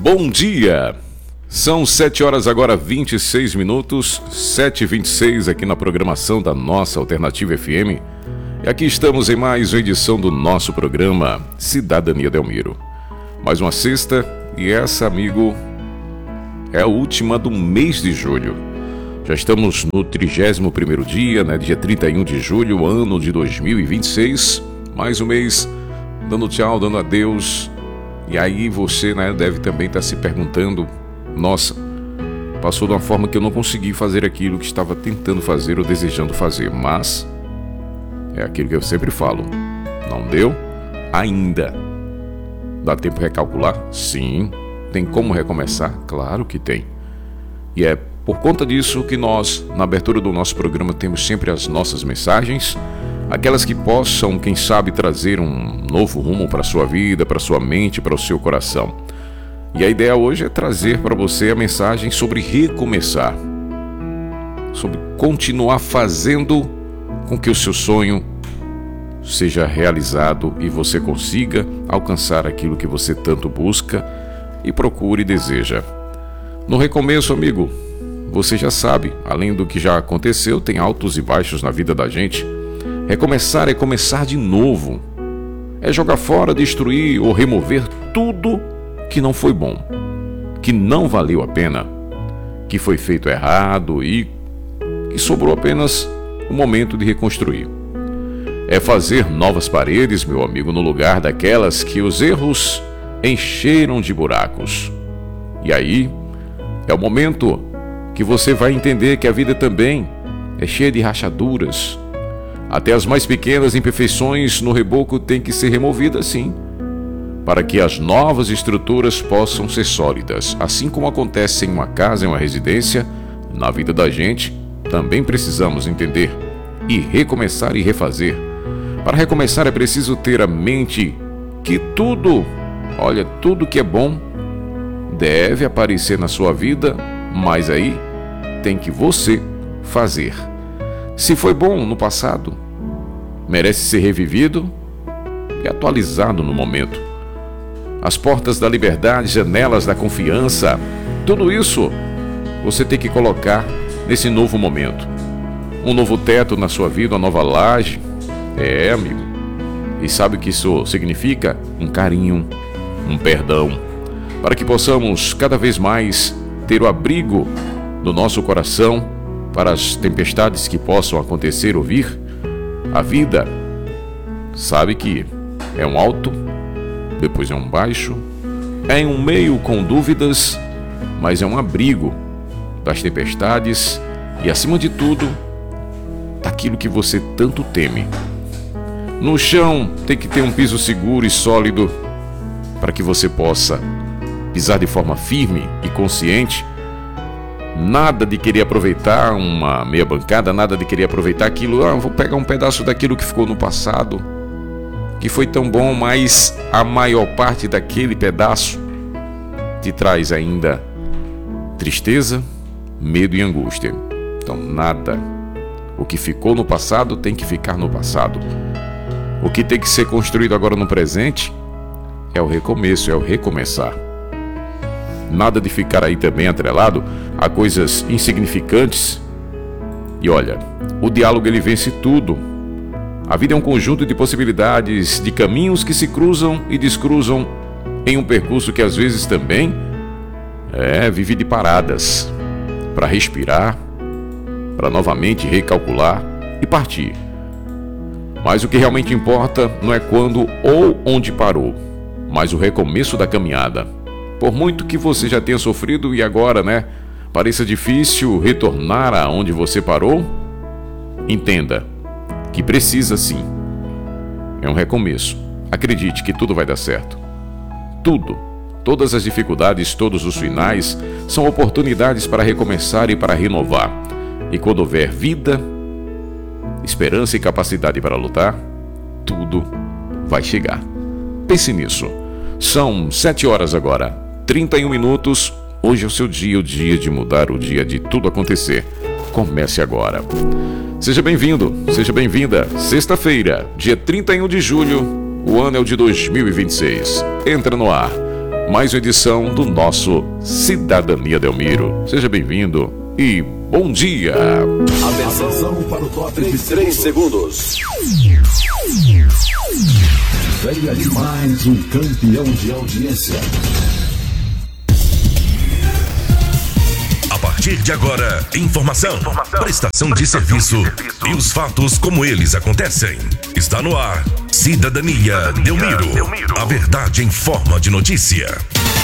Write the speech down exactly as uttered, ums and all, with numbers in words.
bom dia! São sete horas agora, vinte e seis minutos, sete e vinte e seis aqui na programação da nossa Alternativa F M. E aqui estamos em mais uma edição do nosso programa Cidadania Delmiro. Mais uma sexta e essa, amigo, é a última do mês de julho. Já estamos no trigésimo primeiro dia, né, dia trinta e um de julho, ano de dois mil e vinte e seis. Mais um mês, dando tchau, dando adeus. E aí você, né, deve também estar se perguntando: nossa, passou de uma forma que eu não consegui fazer aquilo que estava tentando fazer ou desejando fazer. Mas é aquilo que eu sempre falo: não deu ainda. Dá tempo de recalcular? Sim. Tem como recomeçar? Claro que tem. E é por conta disso que nós, na abertura do nosso programa, temos sempre as nossas mensagens, aquelas que possam, quem sabe, trazer um novo rumo para a sua vida, para a sua mente, para o seu coração. E a ideia hoje é trazer para você a mensagem sobre recomeçar, sobre continuar fazendo com que o seu sonho seja realizado e você consiga alcançar aquilo que você tanto busca e procura e deseja. No recomeço, amigo, você já sabe, além do que já aconteceu, tem altos e baixos na vida da gente. Recomeçar é começar de novo. É jogar fora, destruir ou remover tudo que não foi bom, que não valeu a pena, que foi feito errado e que sobrou apenas o momento de reconstruir. É fazer novas paredes, meu amigo, no lugar daquelas que os erros encheram de buracos. E aí é o momento que você vai entender que a vida também é cheia de rachaduras. Até as mais pequenas imperfeições no reboco têm que ser removidas, sim, para que as novas estruturas possam ser sólidas. Assim como acontece em uma casa, em uma residência, na vida da gente, também precisamos entender e recomeçar e refazer. Para recomeçar é preciso ter a mente que tudo, olha, tudo que é bom deve aparecer na sua vida, mas aí tem que você fazer. Se foi bom no passado, merece ser revivido e atualizado no momento. As portas da liberdade, janelas da confiança, tudo isso você tem que colocar nesse novo momento. Um novo teto na sua vida, uma nova laje. É, amigo. E sabe o que isso significa? Um carinho, um perdão, para que possamos cada vez mais ter o abrigo do nosso coração para as tempestades que possam acontecer ou vir. A vida, sabe que é um alto, depois é um baixo, é um meio com dúvidas, mas é um abrigo das tempestades e, acima de tudo, daquilo que você tanto teme. No chão tem que ter um piso seguro e sólido para que você possa pisar de forma firme e consciente. Nada de querer aproveitar uma meia bancada, nada de querer aproveitar aquilo. Ah, vou pegar um pedaço daquilo que ficou no passado, que foi tão bom, mas a maior parte daquele pedaço te traz ainda tristeza, medo e angústia. Então nada. O que ficou no passado tem que ficar no passado. O que tem que ser construído agora no presente é o recomeço, é o recomeçar. Nada de ficar aí também atrelado a coisas insignificantes. E olha, o diálogo ele vence tudo. A vida é um conjunto de possibilidades, de caminhos que se cruzam e descruzam em um percurso que às vezes também é, vive de paradas para respirar, para novamente recalcular e partir. Mas o que realmente importa não é quando ou onde parou, mas o recomeço da caminhada. Por muito que você já tenha sofrido e agora, né, pareça difícil retornar aonde você parou, entenda que precisa sim. É um recomeço. Acredite que tudo vai dar certo. Tudo, todas as dificuldades, todos os finais são oportunidades para recomeçar e para renovar. E quando houver vida, esperança e capacidade para lutar, tudo vai chegar. Pense nisso. São sete horas agora, trinta e um minutos. Hoje é o seu dia, o dia de mudar, o dia de tudo acontecer. Comece agora. Seja bem-vindo, seja bem-vinda. Sexta-feira, dia trinta e um de julho, o ano é o de dois mil e vinte e seis. Entra no ar mais uma edição do nosso Cidadania Delmiro. Seja bem-vindo e bom dia. Atenção para o top de três segundos. Venha de mais um campeão de audiência. A partir de agora, informação, informação prestação, de, prestação serviço, de serviço e os fatos como eles acontecem. Está no ar, Cidadania, Cidadania Delmiro, Delmiro. A verdade em forma de notícia.